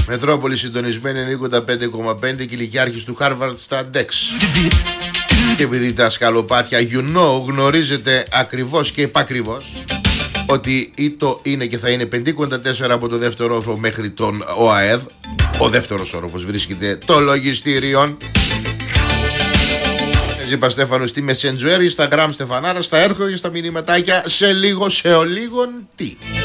Μετρόπολη συντονισμένη 95,5 και ηλικιάρχης του Harvard στα DEX. Και επειδή τα σκαλοπάτια γνωρίζετε ακριβώς και επακριβώς ότι ήτο είναι και θα είναι 54 από το δεύτερο όροφο μέχρι τον ΟΑΕΔ. Ο δεύτερος όροφος βρίσκεται το λογιστήριον. Είπα Στέφανο στη Messenger, Instagram Στεφανάρα, στα έρχομαι και στα μηνυματάκια σε λίγο, σε ολίγον τι.